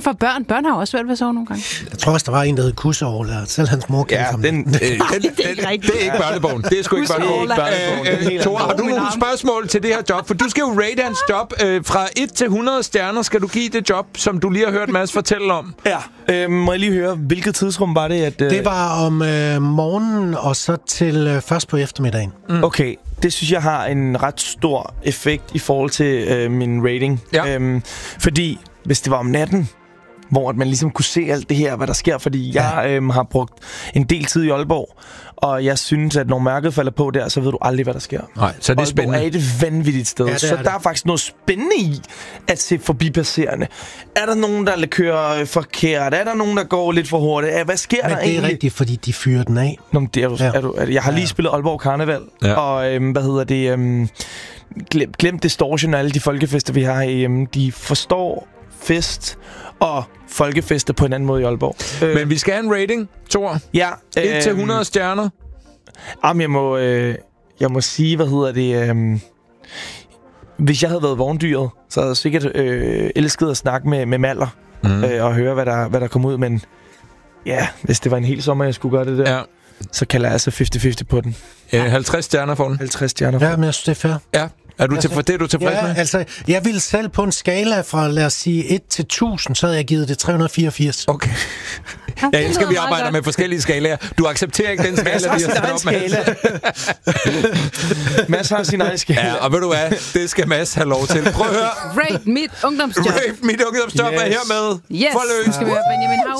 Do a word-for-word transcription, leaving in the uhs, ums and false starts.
kun for børn. Børn har også svært ved at sove nogle gange. Jeg tror også, der var en, der hed Kusseål, og selv hans mor kendte Ja, ham. den, øh, den, den, det er ikke rigtigt. det er ikke børnebogen. Det er sgu ikke børnebogen. Øh, øh, Thor, har du nogle spørgsmål til det her job? For du skal jo rate hans job. Øh, fra et til hundrede stjerner skal du give det job, som du lige har hørt Mads fortælle om. Ja, øh, må jeg lige høre, hvilket tidsrum var det? At, øh... Det var om øh, morgenen, og så til øh, først på eftermiddagen. Mm. Okay, det synes jeg har en ret stor effekt i forhold til øh, min rating. Ja. Øhm, fordi hvis det var om natten, hvor man ligesom kunne se alt det her, hvad der sker, fordi ja. jeg øhm, har brugt en del tid i Aalborg, og jeg synes, at når mørket falder på der, så ved du aldrig, hvad der sker. Nej, så er det spændende. Aalborg er et vanvittigt sted, ja, så det. der er faktisk noget spændende i at se forbipasserende. Er der nogen, der kører forkert? Er der nogen, der går lidt for hurtigt? Hvad sker Men der det er egentlig? rigtigt, fordi de fyrer den af. Nå, det er du, Ja. er du, er du, jeg har lige Ja. spillet Aalborg Karneval, Ja. og øhm, hvad hedder det? Øhm, glem, glem distortion og alle de folkefester, vi har i. Øhm, de forstår fest og folkefester på en anden måde i Aalborg. Øh, Men vi skal have en rating, Thor. ja, et til hundrede stjerner. Jamen, jeg må, øh, jeg må sige, hvad hedder det... Øh, hvis jeg havde været vogndyret, så havde jeg sikkert øh, elsket at snakke med, med Maller mm. øh, og høre, hvad der, hvad der kom ud. Men ja, hvis det var en hel sommer, jeg skulle gøre det der, Ja. så kalder jeg altså halvtreds halvtreds på den. Øh, halvtreds stjerner for den. halvtreds stjerner. Ja, men jeg synes, det er fair. Ja. Er du til, det er du tilfreds Ja, med? altså, jeg ville selv på en skala fra, lad os sige, et til tusind, så havde jeg givet det tre hundrede og fireogfirs. Okay. Jeg elsker, at vi arbejder med forskellige skalaer. Du accepterer ikke den skala, vi har sat op med. Mads har sin egen skala. Ja, og ved du hvad? Det skal Mads have lov til. Prøv at høre. Rate mit ungdomsjob. Rate mit ungdomsjob yes. er hermed. Yes, forløst. skal vi høre Benjamin Hav.